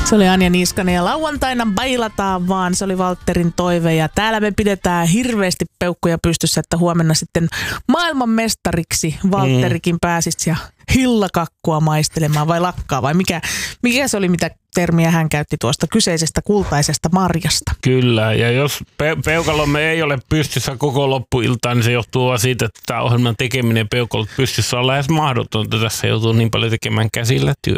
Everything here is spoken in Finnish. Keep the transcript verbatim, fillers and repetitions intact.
Se oli Anja Niskanen ja lauantaina bailataan vaan. Se oli Valtterin toive ja täällä me pidetään hirveästi peukkuja pystyssä, että huomenna sitten maailmanmestariksi Valtterikin pääsisi ja hillakakkua maistelemaan vai lakkaa vai mikä, mikä se oli, mitä termiä hän käytti tuosta kyseisestä kultaisesta marjasta. Kyllä, ja jos pe- peukalomme ei ole pystyssä koko loppuiltaan, niin se johtuu vaan siitä, että tämä ohjelman tekeminen peukalot pystyssä on lähes mahdotonta. Tässä joutuu niin paljon tekemään käsillä työtä.